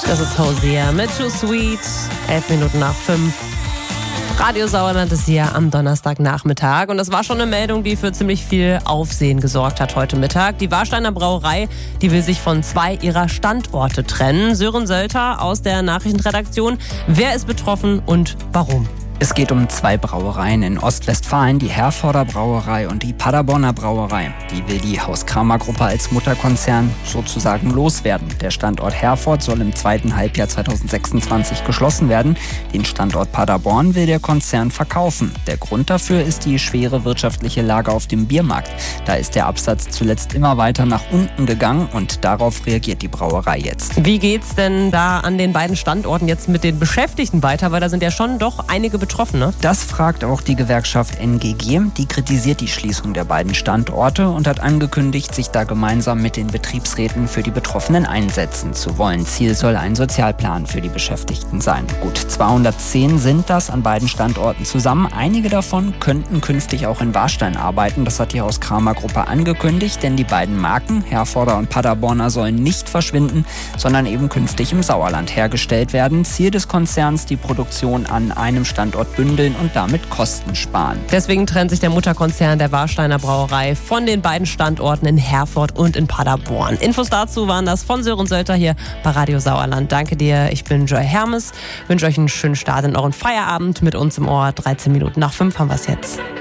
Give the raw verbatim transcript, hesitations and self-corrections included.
Das ist Hosea mit Too Sweet. Elf Minuten nach fünf. Radio Sauerland ist hier am Donnerstagnachmittag. Und das war schon eine Meldung, die für ziemlich viel Aufsehen gesorgt hat heute Mittag. Die Warsteiner Brauerei, die will sich von zwei ihrer Standorte trennen. Sören Sölter aus der Nachrichtenredaktion. Wer ist betroffen und warum? Es geht um zwei Brauereien in Ostwestfalen, die Herforder Brauerei und die Paderborner Brauerei. Die will die Haus-Kramer-Gruppe als Mutterkonzern sozusagen loswerden. Der Standort Herford soll im zweiten Halbjahr zweitausendsechsundzwanzig geschlossen werden. Den Standort Paderborn will der Konzern verkaufen. Der Grund dafür ist die schwere wirtschaftliche Lage auf dem Biermarkt. Da ist der Absatz zuletzt immer weiter nach unten gegangen und darauf reagiert die Brauerei jetzt. Wie geht's denn da an den beiden Standorten jetzt mit den Beschäftigten weiter? Weil da sind ja schon doch einige Betroffene. Betroffen, Das fragt auch die Gewerkschaft N G G. Die kritisiert die Schließung der beiden Standorte und hat angekündigt, sich da gemeinsam mit den Betriebsräten für die Betroffenen einsetzen zu wollen. Ziel soll ein Sozialplan für die Beschäftigten sein. Gut zweihundertzehn sind das an beiden Standorten zusammen. Einige davon könnten künftig auch in Warstein arbeiten. Das hat die Haus-Kramer-Gruppe angekündigt, denn die beiden Marken, Herforder und Paderborner, sollen nicht verschwinden, sondern eben künftig im Sauerland hergestellt werden. Ziel des Konzerns, die Produktion an einem Standort bündeln und damit Kosten sparen. Deswegen trennt sich der Mutterkonzern der Warsteiner Brauerei von den beiden Standorten in Herford und in Paderborn. Infos dazu waren das von Sören Sölter hier bei Radio Sauerland. Danke dir, ich bin Joy Hermes. Wünsche euch einen schönen Start in euren Feierabend mit uns im Ohr. dreizehn Minuten nach fünf haben wir es jetzt.